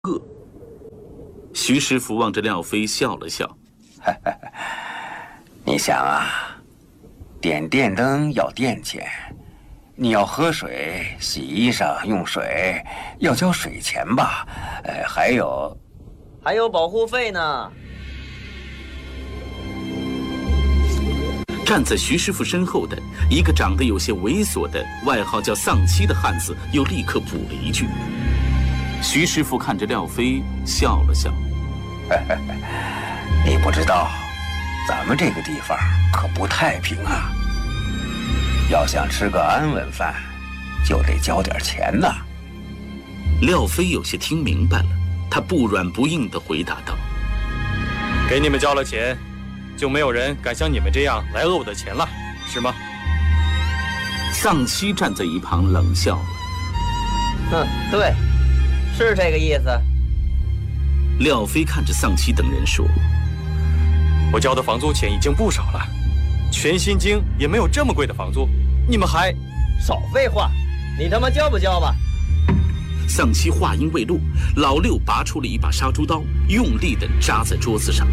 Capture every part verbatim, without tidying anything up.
恶。徐师傅望着廖飞笑了笑：“ 你想啊，点电灯要电钱，你要喝水、洗衣裳用水要交水钱吧？呃，还有， 还有保护费呢。” 站在徐师傅身后的一个长得有些猥琐的，外号叫丧妻的汉子，又立刻补了一句。徐师傅看着廖飞笑了笑：“ 你不知道，咱们这个地方可不太平啊。要想吃个安稳饭，就得交点钱呐。” 廖飞有些听明白了，他不软不硬地回答道：“ 给你们交了钱，就没有人敢像你们这样来讹我的钱了，是吗？” 丧妻站在一旁冷笑了：“ 嗯，对。是这个意思。” 廖飞看着丧妻等人说：“ 我交的房租钱已经不少了，全新京也没有这么贵的房租，你们还…… 少废话，你他妈交不交吧？” 丧妻话音未落，老六拔出了一把杀猪刀，用力地扎在桌子上。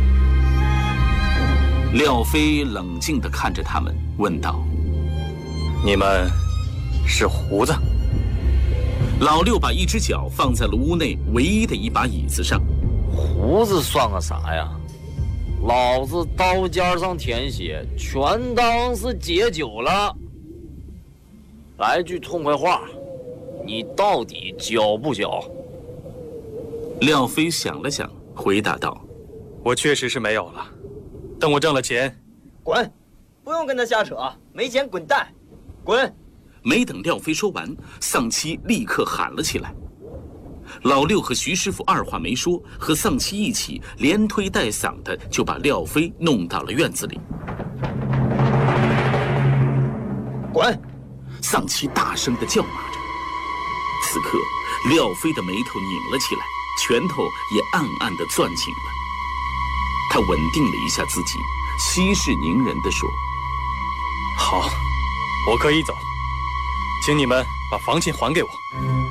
廖飞冷静地看着他们，问道：“ 你们是胡子？” 老六把一只脚放在了屋内唯一的一把椅子上。 胡子算个啥呀？老子刀尖上舔血，全当是解酒了。来句痛快话，你到底交不交？ 廖飞想了想，回答道：“ 我确实是没有了，等我挣了钱， 滚！不用跟他瞎扯，没钱滚蛋，滚！” 没等廖飞说完，丧妻立刻喊了起来。老六和徐师傅二话没说，和丧妻一起连推带搡的就把廖飞弄到了院子里。 滚！ 丧妻大声地叫骂着。此刻，廖飞的眉头拧了起来，拳头也暗暗地攥紧了。他稳定了一下自己，息事宁人地说：“ 好，我可以走。请你们把房钱还给我。”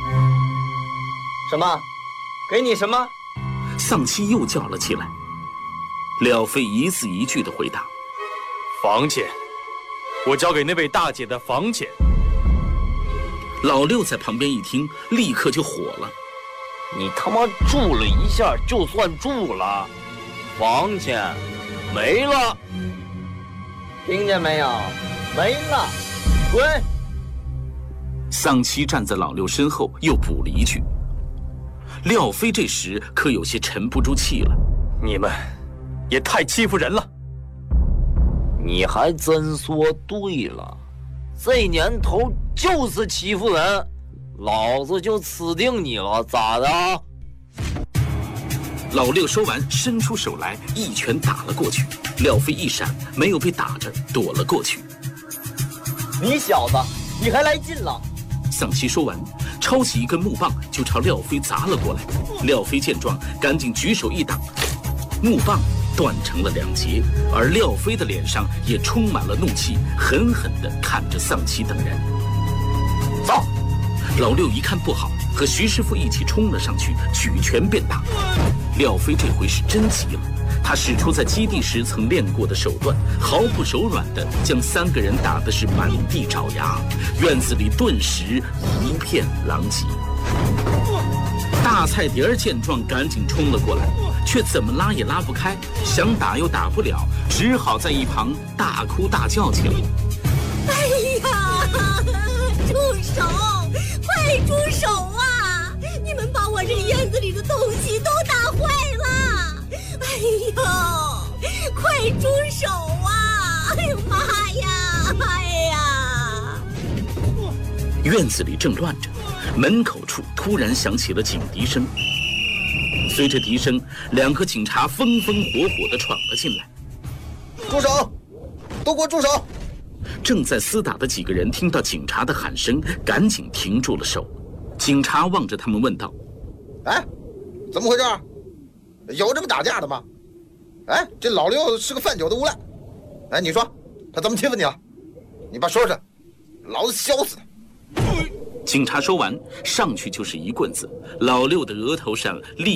什么？给你什么？ 丧妻又叫了起来。廖飞一字一句地回答：“ 房钱，我交给那位大姐的房钱。” 老六在旁边一听，立刻就火了：“ 你他妈住了一下就算住了，房钱没了， 听见没有？没了，滚！” 丧妻站在老六身后，又补了一句。廖飞这时可有些沉不住气了：“ 你们也太欺负人了！” 你还真说对了，这年头就是欺负人，老子就吃定你了，咋的？ 老六说完，伸出手来，一拳打了过去。廖飞一闪，没有被打着，躲了过去。 你小子，你还来劲了！ 丧妻说完，抄起一根木棒就朝廖飞砸了过来。廖飞见状，赶紧举手一挡，木棒断成了两截，而廖飞的脸上也充满了怒气，狠狠地看着丧妻等人。 走！ 老六一看不好，和徐师傅一起冲了上去，举拳便打。廖飞这回是真急了，他使出在基地时曾练过的手段，毫不手软地将三个人打得是满地找牙，院子里顿时一片狼藉。大菜碟儿见状，赶紧冲了过来，却怎么拉也拉不开，想打又打不了，只好在一旁大哭大叫起来：“ 哎呀，住手！快住手啊！你们把我这院子里的东西都打坏了！哎呦，快住手啊！哎呦妈呀！哎呀！” 院子里正乱着，门口处突然响起了警笛声。随着笛声，两个警察风风火火地闯了进来。 “住手！都给我住手！” 正在厮打的几个人听到警察的喊声，赶紧停住了手。警察望着他们问道：“ 哎，怎么回事？有这么打架的吗？哎，这老六是个贩酒的无赖。哎，你说他怎么欺负你了？你把说出来，老子削死他！” 警察说完，上去就是一棍子，老六的额头上立